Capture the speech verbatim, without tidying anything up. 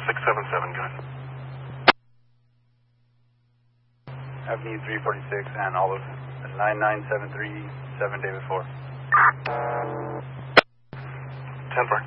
six seven seven, good. Avenue three forty-six and Olive, nine nine seven three seven David four. ten four.